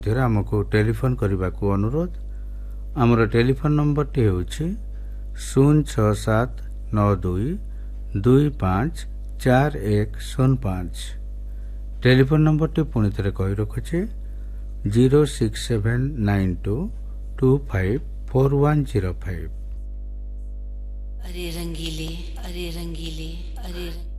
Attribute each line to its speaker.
Speaker 1: आमको टेलीफोन करने को अनुरोध। आमर टेलीफोन नंबर टी हूँ 06792254105। टेलीफोन नंबर टी पुणी थे कही रखुचे
Speaker 2: 06792254105।
Speaker 3: अरे रंगीले, अरे रंगीले, अरे